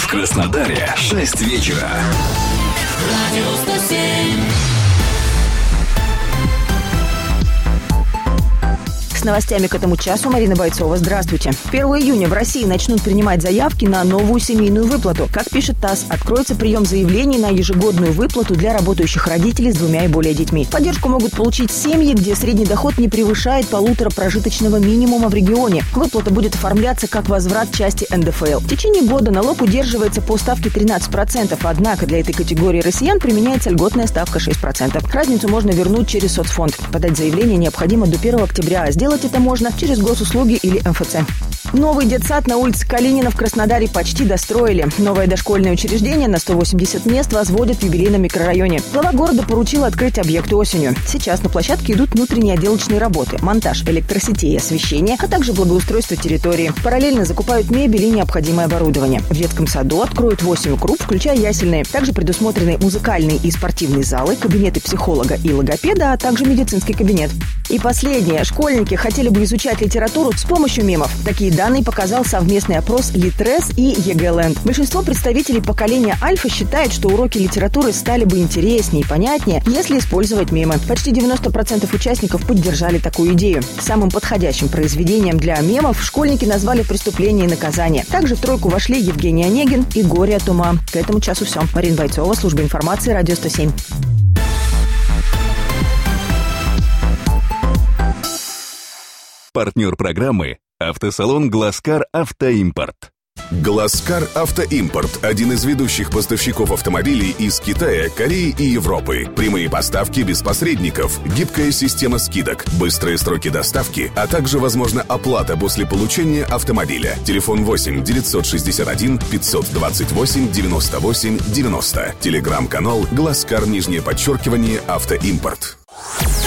Краснодаре 6 вечера. Радио 107. С новостями к этому часу Марина Бойцова. Здравствуйте. 1 июня в России начнут принимать заявки на новую семейную выплату. Как пишет ТАСС, откроется прием заявлений на ежегодную выплату для работающих родителей с 2 и более детьми. Поддержку могут получить семьи, где средний доход не превышает 1,5 прожиточного минимума в регионе. Выплата будет оформляться как возврат части НДФЛ. В течение года налог удерживается по ставке 13%, однако для этой категории россиян применяется льготная ставка 6%. Разницу можно вернуть через соцфонд. Подать заявление необходимо до 1 октября, а сделать это можно через госуслуги или МФЦ. Новый детсад на улице Калинина в Краснодаре почти достроили. Новое дошкольное учреждение на 180 мест возводят в юбилейном микрорайоне. Глава города поручил открыть объект осенью. Сейчас на площадке идут внутренние отделочные работы, монтаж электросетей и освещения, а также благоустройство территории. Параллельно закупают мебель и необходимое оборудование. В детском саду откроют 8 групп, включая ясельные. Также предусмотрены музыкальные и спортивные залы, кабинеты психолога и логопеда, а также медицинский кабинет. И последнее. Школьники хотели бы изучать литературу с помощью мемов. Такие данные показал совместный опрос Литрес и ЕГЭ-ленд. Большинство представителей поколения Альфа считает, что уроки литературы стали бы интереснее и понятнее, если использовать мемы. Почти 90% участников поддержали такую идею. Самым подходящим произведением для мемов школьники назвали «Преступление и наказание». Также в тройку вошли Евгений Онегин и «Горе от ума». К этому часу все. Марина Бойцова, служба информации, Радио 107. Партнер программы «Автосалон Гласкар Автоимпорт». Гласкар Автоимпорт – один из ведущих поставщиков автомобилей из Китая, Кореи и Европы. Прямые поставки без посредников, гибкая система скидок, быстрые сроки доставки, а также возможна оплата после получения автомобиля. Телефон 8 961 528 98 90. Телеграм-канал Гласкар _Автоимпорт.